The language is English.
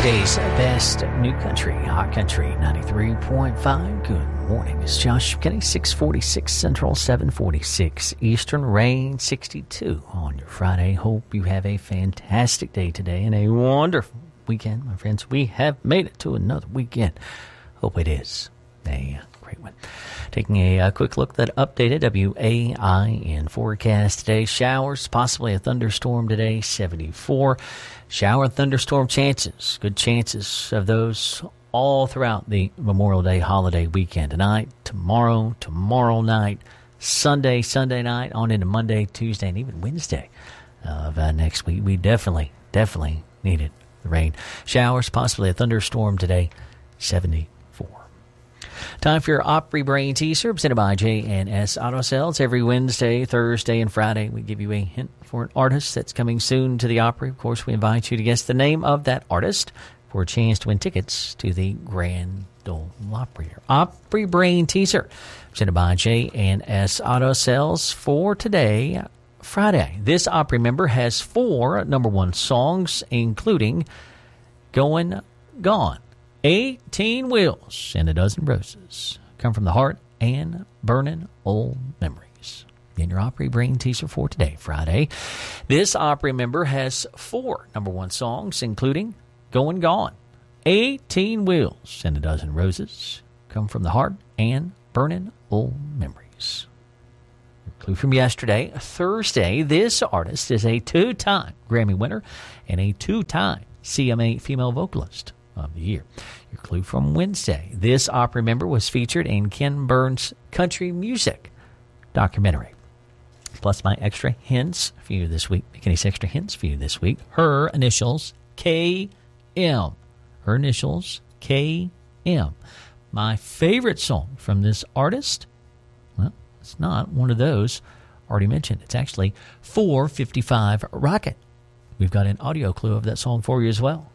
Today's best new country, Hot Country 93.5. Good morning. It's Josh Kenny, 646 Central, 746 Eastern, rain 62 on your Friday. Hope you have a fantastic day today and a wonderful weekend, my friends. We have made it to another weekend. Hope it is a great one. Taking a quick look at that updated WAIN forecast today. Showers, possibly a thunderstorm today, 74. Shower and thunderstorm chances, good chances of those all throughout the Memorial Day holiday weekend. Tonight, tomorrow night, Sunday night, on into Monday, Tuesday, and even Wednesday of next week. We definitely needed the rain. Showers, possibly a thunderstorm today, 74. Time for your Opry Brain Teaser, presented by J&S Auto Sales. Every Wednesday, Thursday, and Friday, we give you a hint for an artist that's coming soon to the Opry. Of course, we invite you to guess the name of that artist for a chance to win tickets to the Grand Ole Opry. Opry Brain Teaser, presented by J&S Auto Sales for today, Friday. This Opry member has 4 number 1 songs, including Going Gone, 18 Wheels, and a Dozen Roses. Come from the Heart and Burning Old Memories. In your Opry Brain Teaser for today, Friday. This Opry member has 4 number 1 songs, including Going Gone, 18 Wheels, and a Dozen Roses. Come from the Heart and Burning Old Memories. Clue from yesterday, Thursday. This artist is a 2-time Grammy winner and a 2-time CMA Female Vocalist of the Year. Your clue from Wednesday. This Opry member was featured in Ken Burns' country music documentary. Plus my extra hints for you this week. Kenny's extra hints for you this week. Her initials, KM. Her initials, KM. My favorite song from this artist, well, it's not one of those already mentioned. It's actually 455 Rocket. We've got an audio clue of that song for you as well.